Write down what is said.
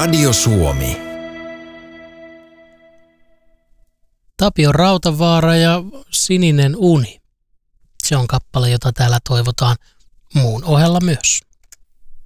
Radio Suomi. Tapio Rautavaara ja Sininen uni. Se on kappale, jota täällä toivotaan muun ohella myös.